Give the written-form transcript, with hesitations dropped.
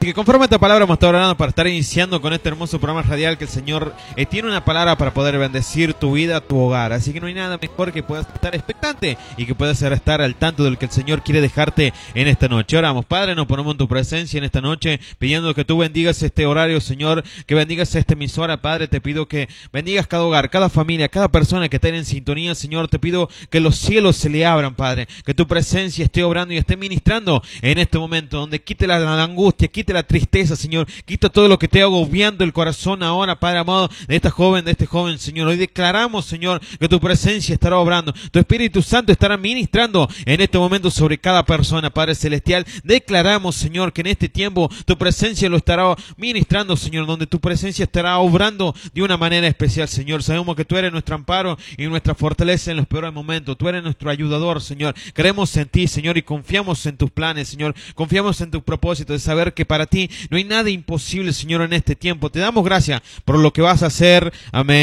Así que conforme a esta palabra hemos estado orando para estar iniciando con este hermoso programa radial que el Señor tiene una palabra para poder bendecir tu vida, tu hogar. Así que no hay nada mejor que puedas estar expectante y que puedas estar al tanto de lo que el Señor quiere dejarte en esta noche. Oramos, Padre, nos ponemos en tu presencia en esta noche, pidiendo que tú bendigas este horario, Señor, que bendigas esta emisora. Padre, te pido que bendigas cada hogar, cada familia, cada persona que esté en sintonía, Señor. Te pido que los cielos se le abran, Padre, que tu presencia esté obrando y esté ministrando en este momento, donde quite la angustia, quite la tristeza, Señor, quita todo lo que te agobiando el corazón ahora, Padre amado, de esta joven, de este joven, Señor. Hoy declaramos, Señor, que tu presencia estará obrando, tu Espíritu Santo estará ministrando en este momento sobre cada persona, Padre celestial. Declaramos, Señor, que en este tiempo tu presencia lo estará ministrando, Señor, donde tu presencia estará obrando de una manera especial, Señor. Sabemos que tú eres nuestro amparo y nuestra fortaleza en los peores momentos. Tú eres nuestro ayudador, Señor. Creemos en ti, Señor, y confiamos en tus planes, Señor. Confiamos en tus propósitos, de saber que para ti no hay nada imposible, Señor, en este tiempo. Te damos gracias por lo que vas a hacer. Amén.